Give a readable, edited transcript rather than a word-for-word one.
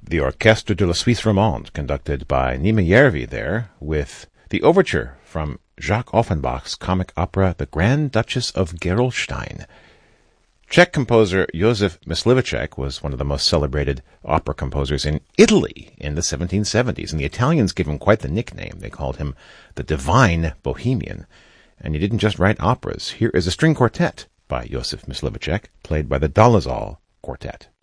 the Orchestre de la Suisse Romande, conducted by Nima Järvi there, with the overture from Jacques Offenbach's comic opera The Grand Duchess of Gerolstein. Czech composer Josef Mysliveček was one of the most celebrated opera composers in Italy in the 1770s, and the Italians gave him quite the nickname. They called him the Divine Bohemian. And he didn't just write operas. Here is a string quartet by Josef Mysliveček, played by the Dolezal Quartet.